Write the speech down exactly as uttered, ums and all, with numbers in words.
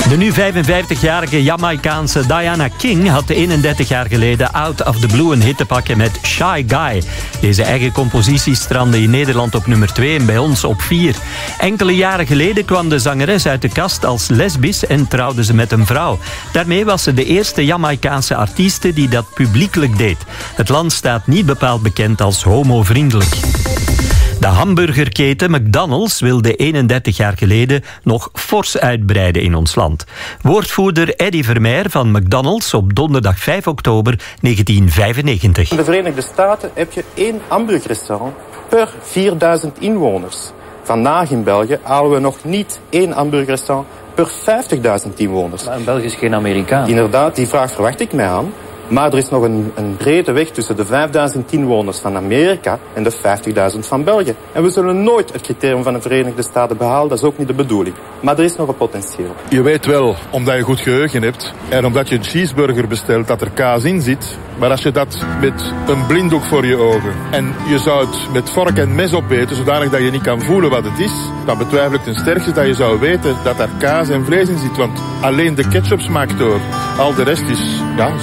De nu vijfenvijftigjarige Jamaicaanse Diana King had eenendertig jaar geleden Out of the Blue een hit te pakken met Shy Guy. Deze eigen compositie strandde in Nederland op nummer twee en bij ons op vier. Enkele jaren geleden kwam de zangeres uit de kast als lesbisch en trouwde ze met een vrouw. Daarmee was ze de eerste Jamaicaanse artieste die dat publiekelijk deed. Het land staat niet bepaald bekend als homovriendelijk. De hamburgerketen McDonald's wilde eenendertig jaar geleden nog fors uitbreiden in ons land. Woordvoerder Eddy Vermeer van McDonald's op donderdag vijf oktober negentien vijfennegentig. In de Verenigde Staten heb je één hamburgerrestaurant per vierduizend inwoners. Vandaag in België halen we nog niet één hamburgerrestaurant per vijftigduizend inwoners. Maar België is geen Amerikaan. Inderdaad, die vraag verwacht ik mij aan. Maar er is nog een, een brede weg tussen de vijfduizend inwoners van Amerika en de vijftigduizend van België. En we zullen nooit het criterium van de Verenigde Staten behalen, dat is ook niet de bedoeling. Maar er is nog een potentieel. Je weet wel, omdat je goed geheugen hebt en omdat je een cheeseburger bestelt, dat er kaas in zit. Maar als je dat met een blinddoek voor je ogen en je zou het met vork en mes opeten, zodanig dat je niet kan voelen wat het is, dan betwijfel ik ten sterkste dat je zou weten dat er kaas en vlees in zit. Want alleen de ketchup smaakt door. Al de rest is, ja,